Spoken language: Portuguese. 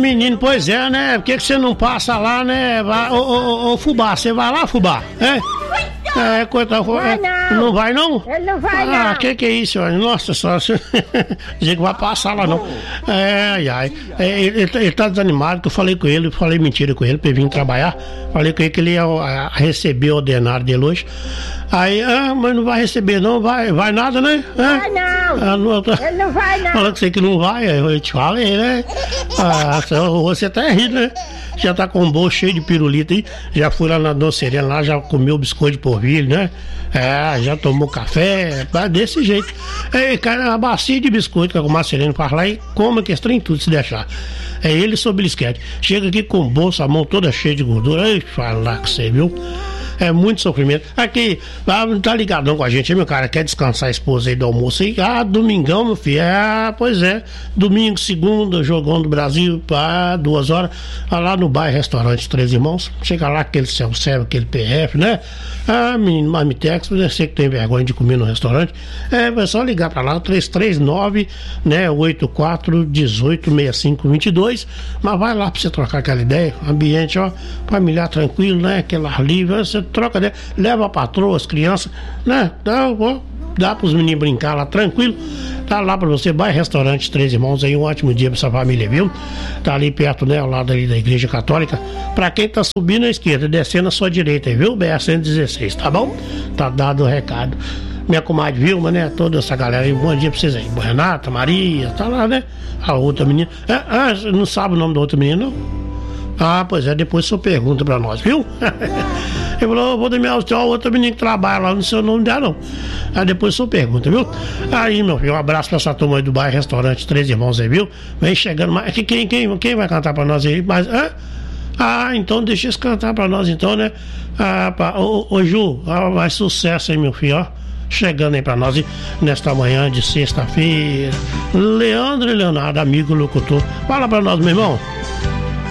menino, pois é, né? Por que você não passa lá, né? Ô, Fubá, você vai lá, Fubá? Coitado. Não vai, não? Ele não vai, não. Ah, que é isso, olha? Nossa senhora. Dizer que vai passar lá, não. Ele tá desanimado, que eu falei com ele, falei mentira com ele pra ele vir trabalhar. Falei com ele que ele ia receber o ordenado dele hoje. Aí, mas não vai receber, não? Vai nada, né? Vai, não. Ele não vai, não. Falando que você que não vai, eu te falei, né? Você tá rindo, né? Já tá com um bolo cheio de pirulito aí. Já fui lá na doceria lá, já comeu biscoito de polvilho, né? Já tomou café, desse jeito. Cara, uma bacia de biscoito que a Marcelino faz lá e come que estranho tudo se deixar. É ele sob bisquete. Chega aqui com o bolso, a mão toda cheia de gordura. Ei, falar com você, viu? É muito sofrimento. Aqui, tá ligadão com a gente, meu cara, quer descansar a esposa aí do almoço aí? Domingão, meu filho. Pois é. Domingo, segunda, jogão do Brasil, 2 horas. Lá no bairro, restaurante Três Irmãos. Chega lá, aquele self-service, aquele PF, né? Menino Marmitex, você que tem vergonha de comer no restaurante. É só ligar pra lá, 339, né? 84186522. Mas vai lá pra você trocar aquela ideia. Ambiente, ó, familiar tranquilo, né? Aquele ar livre, você troca, né? Leva a patroa, as crianças, né? Dá pros meninos brincar lá tranquilo. Tá lá pra você, vai restaurante Três Irmãos aí, um ótimo dia pra essa família, viu? Tá ali perto, né? Ao lado ali da Igreja Católica. Pra quem tá subindo à esquerda, descendo à sua direita, viu? BR-116, tá bom? Tá dado o recado. Minha comadre Vilma, né? Toda essa galera aí, bom dia pra vocês aí. Renata, Maria, tá lá, né? A outra menina. Não sabe o nome da outra menina, não? Pois é, depois o senhor pergunta pra nós, viu? Ele falou, vou dar minha outra menina que trabalha lá, não sei o nome dela, não. Aí depois o senhor pergunta, viu? Aí, meu filho, um abraço pra essa turma aí do bairro Restaurante Três Irmãos aí, viu? Vem chegando mais. Quem vai cantar pra nós aí? Mas, então deixa eles cantar pra nós, então, né? Ô Ju, vai sucesso aí, meu filho, ó. Chegando aí pra nós nesta manhã de sexta-feira. Leandro e Leonardo, amigo locutor. Fala pra nós, meu irmão.